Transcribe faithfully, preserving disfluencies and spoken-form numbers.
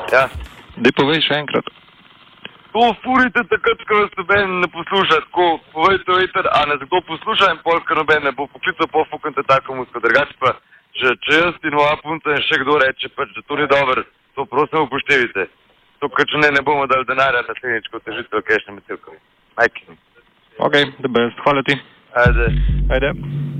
Ja. Daj povej še enkrat. To furite takrat, ko vas noben ne posluša, tako povejte veter, a ne zato posluša in pol, ker noben ne bo poklical, pol fukante tako musko. Drugače pa, če, če jaz in moja punca in še kdo reče, pač, da to ni dobro, to prosim upoštevite. To, ker če ne, ne bomo dali denarja na naslednjič, ko težite v kešnem metilkovi. Majke. Ok, the best. Hvala ti. Ajde. Ajde.